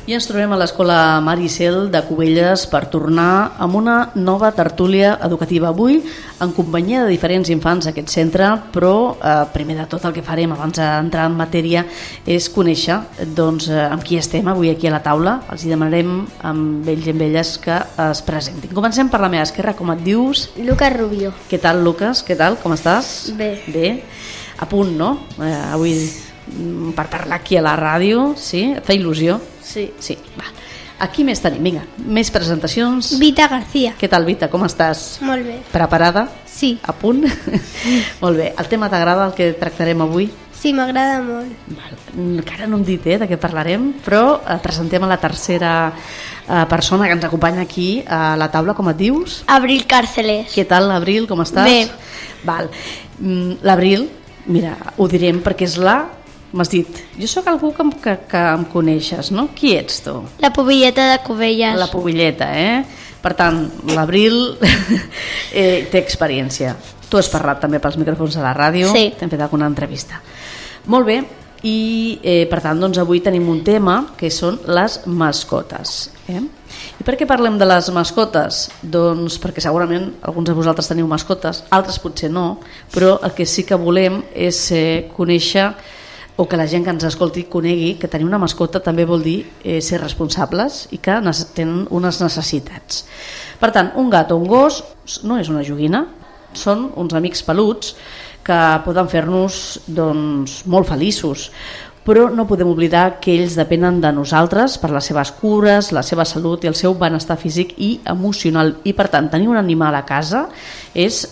I ens trobem a l'Escola Maricel de Cubelles per tornar amb una nova tertúlia educativa avui en companyia de diferents infants d'aquest centre, però primer de tot el que farem abans d'entrar en matèria és conèixer amb qui estem avui aquí a la taula. Els hi demanarem amb ells i amb elles que es presentin. Comencem per la meva esquerra. Com et dius? Lucas Rubio. Què tal, Lucas? Què tal? Com estàs? Bé. Bé. A punt, no? Avui per parlar aquí a la ràdio, sí? Et fa il·lusió? Sí. Sí, va. Aquí més tenim, vinga, més presentacions. Vita García. Què tal, Vita, com estàs? Molt bé. Preparada? Sí. A punt? Molt bé. El tema t'agrada, el que tractarem avui? Sí, m'agrada molt. Val. Encara no hem dit de què parlarem, però presentem a la tercera persona que ens acompanya aquí a la taula. Com et dius? Abril Càrceles. Què tal, Abril, com estàs? Bé. Val. L'Abril, mira, ho direm perquè és m'has dit, jo sóc algú que em coneixes, no? Qui ets tu? La pubilleta de Cubelles. La pubilleta, Per tant, l'Abril té experiència. Tu has parlat també pels micròfons de la ràdio. Sí. T'hem fet alguna entrevista. Molt bé, i per tant, avui tenim un tema que són les mascotes. I per què parlem de les mascotes? Doncs perquè segurament alguns de vosaltres teniu mascotes, altres potser no, però el que sí que volem és conèixer, o que la gent que ens escolti conegui que tenir una mascota també vol dir ser responsables i que tenen unes necessitats. Per tant, un gat o un gos no és una joguina, són uns amics peluts que poden fer-nos molt feliços, però no podem oblidar que ells depenen de nosaltres per les seves cures, la seva salut i el seu benestar físic i emocional, i per tant tenir un animal a casa és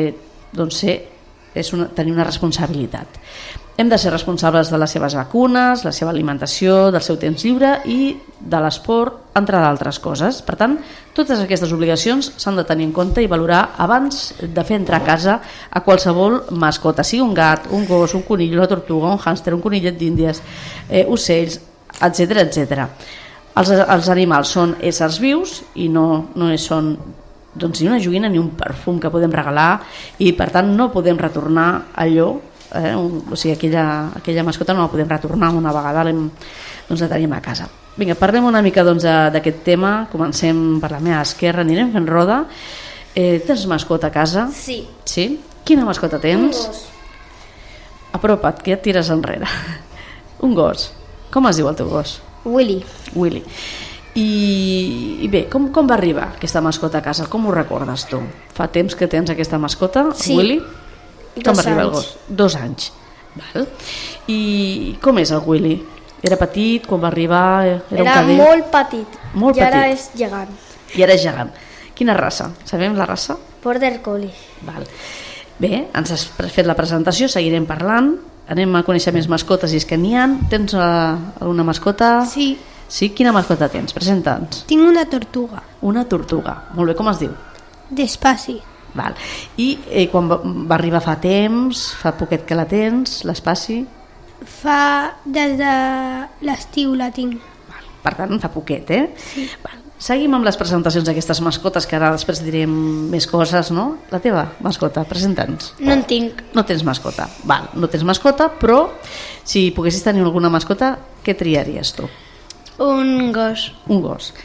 tenir una responsabilitat. Hem de ser responsables de les seves vacunes, la seva alimentació, del seu temps lliure i de l'esport, entre d'altres coses. Per tant, totes aquestes obligacions s'han de tenir en compte i valorar abans de fer entrar a casa a qualsevol mascota, sigui un gat, un gos, un conill, una tortuga, un hàmster, un conillet d'Índies, ocells, etc etc. Els animals són éssers vius i no són ni una joguina ni un perfum que podem regalar, i per tant no podem retornar allò, o sigui, aquella mascota no la podem retornar una vegada la tenim a casa. Vinga, parlem una mica d'aquest tema. Comencem per la meva esquerra, anirem fent roda. Tens mascota a casa? Sí. Sí? Quina mascota tens? Un gos. Apropa't, que ja et tires enrere. Un gos. Com es diu el teu gos? Willy. Willy. I bé, com va arribar aquesta mascota a casa? Com ho recordes tu? Fa temps que tens aquesta mascota, sí. Willy? Com va arribar el anys. gos? 2 anys. Val. I com és el Willy? Era petit quan va arribar? Era molt petit. Molt I ara petit. és gegant. I ara és gegant. Quina raça? Sabem la raça? Border Collie. Val. Bé, ens has fet la presentació, seguirem parlant. Anem a conèixer més mascotes, i és que n'hi ha. Tens alguna mascota? Sí. Sí? Quina mascota tens? Presenta'ns. Tinc una tortuga. Una tortuga. Molt bé, com es diu? Despaci. Val. I quan va arribar fa temps, fa poquet que la tens, l'Espaci? Des de l'estiu la tinc. Val. Per tant, fa poquet, Sí. Val. Seguim amb les presentacions d'aquestes mascotes, que ara després direm més coses, no? La teva mascota, presenta'ns. No en tinc. No tens mascota. Val, no tens mascota, però si poguessis tenir alguna mascota, què triaries tu? Un gos. Un gos.